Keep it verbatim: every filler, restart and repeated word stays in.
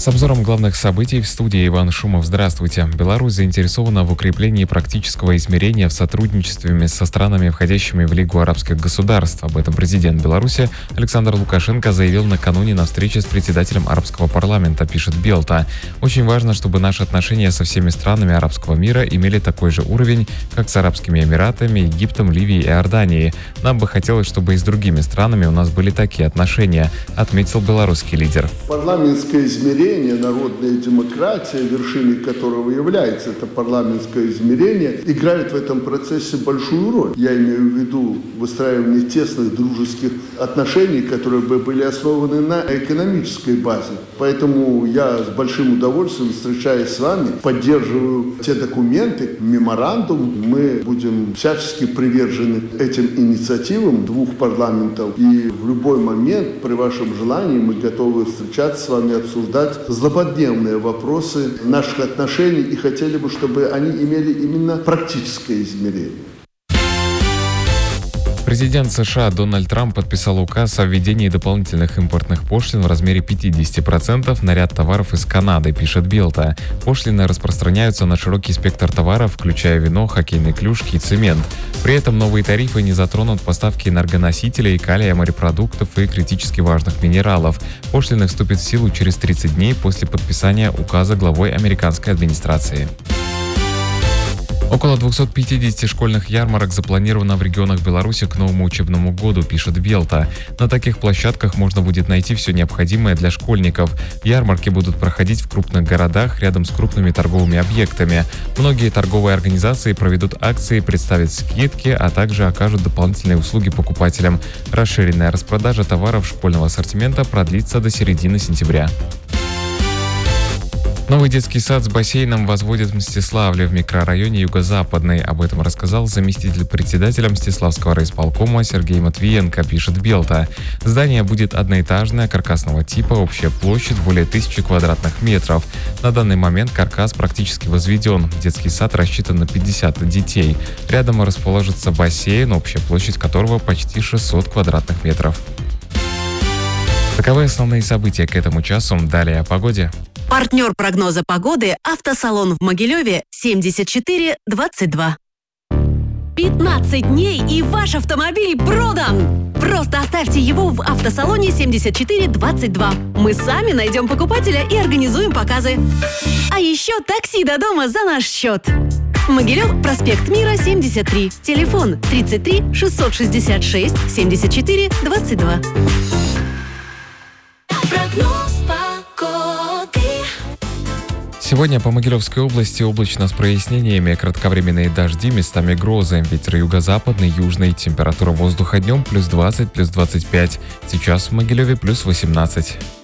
С обзором главных событий в студии Иван Шумов. Здравствуйте. Беларусь заинтересована в укреплении практического измерения в сотрудничестве со странами, входящими в Лигу арабских государств. Об этом президент Беларуси Александр Лукашенко заявил накануне на встрече с председателем арабского парламента, пишет Белта. Очень важно, чтобы наши отношения со всеми странами арабского мира имели такой же уровень, как с Арабскими Эмиратами, Египтом, Ливией и Иорданией. Нам бы хотелось, чтобы и с другими странами у нас были такие отношения, отметил белорусский лидер. Парламентское измерение, народная демократия, вершиной которого является это парламентское измерение, играет в этом процессе большую роль. Я имею в виду выстраивание тесных дружеских отношений, которые бы были основаны на экономической базе. Поэтому я с большим удовольствием, встречаясь с вами, поддерживаю те документы, меморандум. Мы будем всячески привержены этим инициативам двух парламентов. И в любой момент, при вашем желании, мы готовы встречаться с вами, обсуждать злободневные вопросы наших отношений и хотели бы, чтобы они имели именно практическое измерение. Президент США Дональд Трамп подписал указ о введении дополнительных импортных пошлин в размере пятидесяти процентов на ряд товаров из Канады, пишет Белта. Пошлины распространяются на широкий спектр товаров, включая вино, хоккейные клюшки и цемент. При этом новые тарифы не затронут поставки энергоносителей, калия, морепродуктов и критически важных минералов. Пошлины вступят в силу через тридцать дней после подписания указа главой американской администрации. Около двухсот пятидесяти школьных ярмарок запланировано в регионах Беларуси к новому учебному году, пишет Белта. На таких площадках можно будет найти все необходимое для школьников. Ярмарки будут проходить в крупных городах рядом с крупными торговыми объектами. Многие торговые организации проведут акции, представят скидки, а также окажут дополнительные услуги покупателям. Расширенная распродажа товаров школьного ассортимента продлится до середины сентября. Новый детский сад с бассейном возводят в Мстиславле в микрорайоне Юго-Западный. Об этом рассказал заместитель председателя Мстиславского райисполкома Сергей Матвиенко, пишет Белта. Здание будет одноэтажное, каркасного типа, общая площадь более тысячи квадратных метров. На данный момент каркас практически возведен. Детский сад рассчитан на пятьдесят детей. Рядом расположится бассейн, общая площадь которого почти шестьсот квадратных метров. Таковы основные события к этому часу. Далее о погоде. Партнер прогноза погоды – автосалон в Могилеве семьдесят четыре двадцать два. пятнадцать дней и ваш автомобиль продан! Просто оставьте его в автосалоне семьдесят четыре двадцать два. Мы сами найдем покупателя и организуем показы. А еще такси до дома за наш счет. Могилев, проспект Мира, семьдесят три. Телефон тридцать три шестьсот шестьдесят шесть семьдесят четыре двадцать два. Прогноз погоды. Сегодня по Могилевской области облачно с прояснениями, кратковременные дожди, местами грозы. Ветер юго-западный, южный. Температура воздуха днем плюс двадцать, плюс двадцать пять. Сейчас в Могилеве плюс восемнадцать.